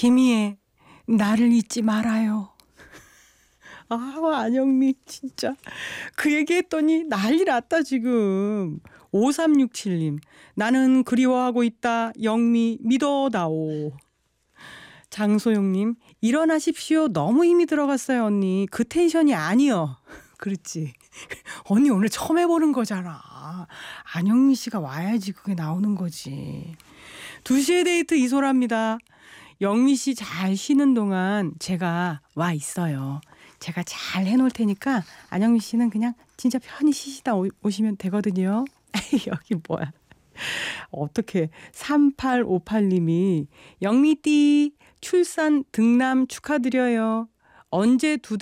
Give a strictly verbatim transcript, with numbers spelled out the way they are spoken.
김희애, 나를 잊지 말아요. 아, 안영미 진짜 그 얘기했더니 난리 났다 지금. 오삼육칠님, 나는 그리워하고 있다. 영미 믿어다오. 장소영님, 일어나십시오. 너무 힘이 들어갔어요 언니. 그 텐션이 아니여. 그렇지. 언니 오늘 처음 해보는 거잖아. 안영미 씨가 와야지 그게 나오는 거지. 두 시에 데이트 이소라입니다. 영미 씨 잘 쉬는 동안 제가 와 있어요. 제가 잘 해놓을 테니까 안영미 씨는 그냥 진짜 편히 쉬시다 오, 오시면 되거든요. 여기 뭐야. 어떻게 삼팔오팔님이 영미띠 출산 등남 축하드려요. 언제 두